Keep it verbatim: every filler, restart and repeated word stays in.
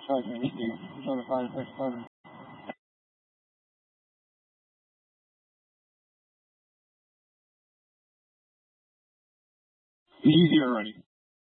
charge anything. It's on the fire first time. Easy already.